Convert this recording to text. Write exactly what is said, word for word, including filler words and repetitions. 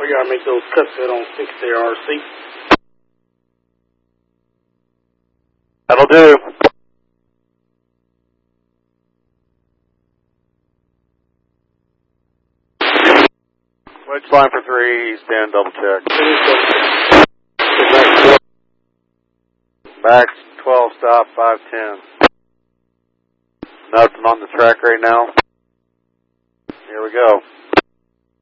We gotta make those cuts good on six there, R C. That'll do. Wedge line for three, stand double check. Back twelve, stop, five ten. Nothing on the track right now. Here we go.